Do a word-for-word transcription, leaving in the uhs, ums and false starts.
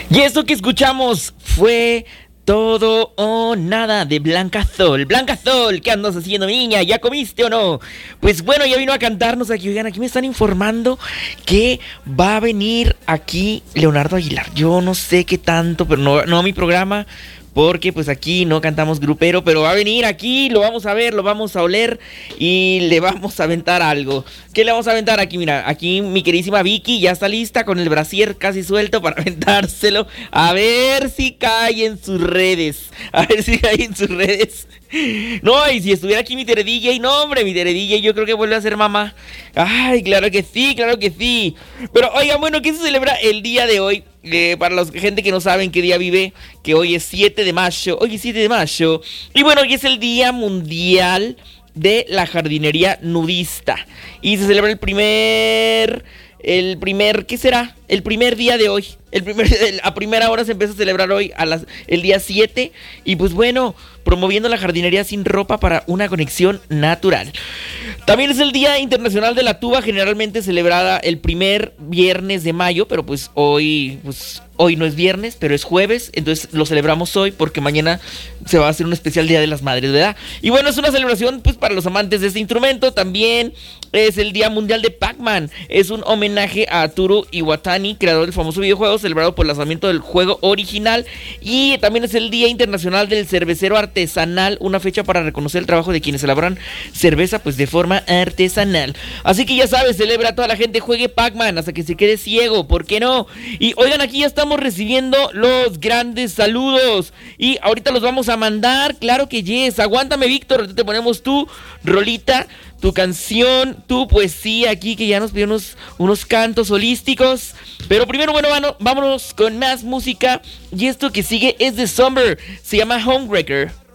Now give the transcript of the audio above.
Y esto que escuchamos fue Todo o Nada de Blanca Azul. Blanca Azul, ¿qué andas haciendo, niña? ¿Ya comiste o no? Pues bueno, ya vino a cantarnos aquí. Oigan, aquí me están informando que va a venir aquí Leonardo Aguilar. Yo no sé qué tanto, pero no, no a mi programa, porque pues aquí no cantamos grupero, pero va a venir aquí, lo vamos a ver, lo vamos a oler y le vamos a aventar algo. ¿Qué le vamos a aventar aquí? Mira, aquí mi queridísima Vicky ya está lista con el brasier casi suelto para aventárselo. A ver si cae en sus redes. A ver si cae en sus redes. No, y si estuviera aquí mi Tere D J, no hombre, mi Tere D J yo creo que vuelve a ser mamá. Ay, claro que sí, claro que sí. Pero oigan, bueno, ¿qué se celebra el día de hoy? Eh, para la gente que no saben qué día vive, que hoy es siete de mayo, hoy es siete de mayo. Y bueno, hoy es el Día Mundial de la Jardinería Nudista. Y se celebra el primer... El primer, ¿qué será? El primer día de hoy. El primer, a primera hora se empieza a celebrar hoy, a las, el día siete. Y pues bueno, promoviendo la jardinería sin ropa para una conexión natural. También es el Día Internacional de la Tuba, generalmente celebrada el primer viernes de mayo. Pero pues hoy, pues hoy no es viernes, pero es jueves. Entonces lo celebramos hoy porque mañana se va a hacer un especial Día de las Madres, ¿verdad? Y bueno, es una celebración pues para los amantes de este instrumento. También es el Día Mundial de Pac-Man. Es un homenaje a Toru Iwatani, creador del famoso videojuego, celebrado por el lanzamiento del juego original. Y también es el Día Internacional del Cervecero Artesanal, una fecha para reconocer el trabajo de quienes elaboran cerveza pues de forma artesanal. Así que ya sabes, celebra a toda la gente, juegue Pac-Man hasta que se quede ciego, ¿por qué no? Y oigan, aquí ya estamos recibiendo los grandes saludos y ahorita los vamos a mandar, claro que yes. Aguántame, Víctor, ahorita te ponemos tu rolita, tu canción, tu poesía aquí, que ya nos pidió unos, unos cantos holísticos. Pero primero, bueno, bueno, vámonos con más música. Y esto que sigue es de Summer, se llama Homewrecker.